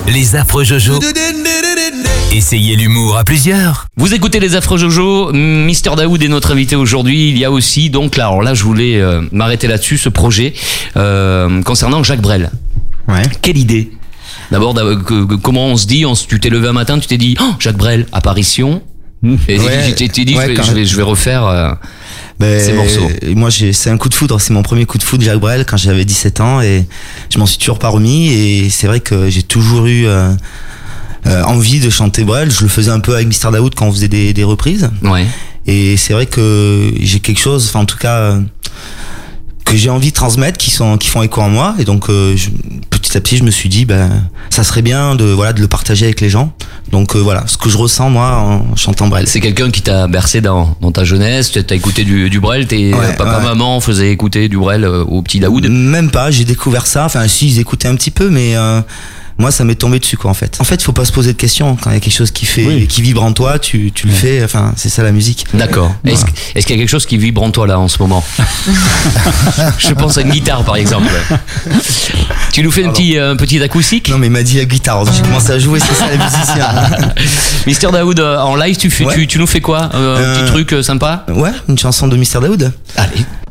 Les affreux Jojo. Essayez l'humour à plusieurs. Vous écoutez les affreux Jojo, Mister Daoud est notre invité aujourd'hui. Il y a aussi, donc là, alors là je voulais m'arrêter là-dessus, ce projet concernant Jacques Brel. Ouais. Quelle idée. D'abord, comment on se dit, tu t'es levé un matin, tu t'es dit, oh, Jacques Brel, apparition. Et Ouais, tu t'es dit, ouais, je vais refaire ces morceaux. Moi, c'est un coup de foudre, c'est mon premier coup de foudre, Jacques Brel, quand j'avais 17 ans, et je m'en suis toujours pas remis, et c'est vrai que j'ai toujours eu envie de chanter Brel. Je le faisais un peu avec Mister Daoud quand on faisait des reprises. Ouais. Et c'est vrai que j'ai quelque chose, enfin en tout cas, que j'ai envie de transmettre, qui font écho en moi. Et donc petit à petit, je me suis dit, ça serait bien de le partager avec les gens. Donc voilà, ce que je ressens moi en chantant Brel. C'est quelqu'un qui t'a bercé dans ta jeunesse. T'as écouté du Brel. Papa, maman faisaient écouter du Brel au petit Daoud. Même pas. J'ai découvert ça. Enfin, si, ils écoutaient un petit peu, mais moi, ça m'est tombé dessus, quoi, en fait. En fait, il faut pas se poser de questions. Quand il y a quelque chose qui vibre en toi, tu le fais. Enfin, c'est ça la musique. D'accord. Voilà. Est-ce qu'il y a quelque chose qui vibre en toi là en ce moment? Je pense à une guitare, par exemple. Tu nous fais un petit acoustique? Non, mais il m'a dit la guitare. Donc j'ai commencé à jouer. C'est ça les musiciens. Mister Daoud, en live, tu nous fais quoi? Un petit truc sympa? Ouais, une chanson de Mister Daoud. Allez.